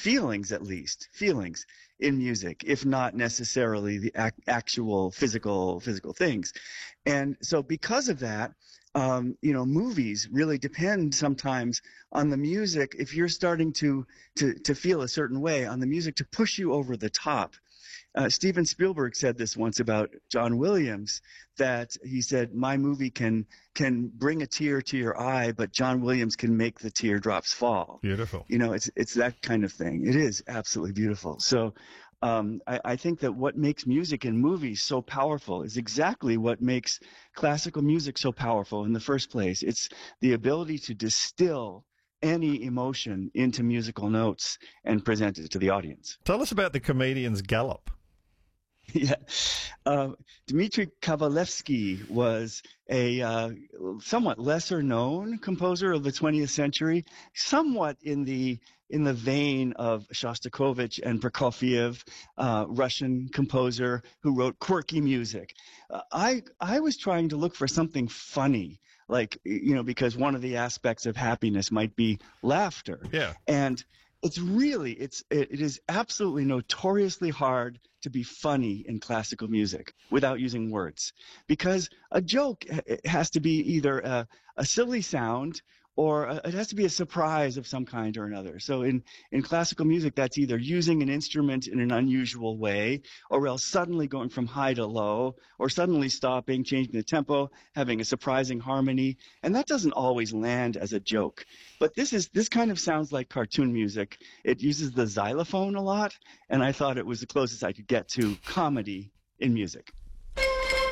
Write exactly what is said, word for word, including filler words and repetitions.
feelings, at least feelings in music, if not necessarily the ac- actual physical physical things. And so because of that, um, you know, movies really depend sometimes on the music. If you're starting to, to, to feel a certain way, on the music to push you over the top. Uh, Steven Spielberg said this once about John Williams, that he said, my movie can can bring a tear to your eye, but John Williams can make the teardrops fall. Beautiful. You know, it's it's that kind of thing. It is absolutely beautiful. So um, I, I think that what makes music in movies so powerful is exactly what makes classical music so powerful in the first place. It's the ability to distill any emotion into musical notes and present it to the audience. Tell us about the comedian's gallop. Yeah. Uh, Dmitri Kavalevsky was a uh, somewhat lesser known composer of the twentieth century, somewhat in the in the vein of Shostakovich and Prokofiev, uh, Russian composer who wrote quirky music. Uh, I I was trying to look for something funny, like, you know, because one of the aspects of happiness might be laughter. Yeah. And it's really, it's, it, it is absolutely notoriously hard to be funny in classical music without using words, because a joke has to be either a, a silly sound or a, it has to be a surprise of some kind or another. So in, in classical music, that's either using an instrument in an unusual way, or else suddenly going from high to low, or suddenly stopping, changing the tempo, having a surprising harmony. And that doesn't always land as a joke. But this is this kind of sounds like cartoon music. It uses the xylophone a lot, and I thought it was the closest I could get to comedy in music.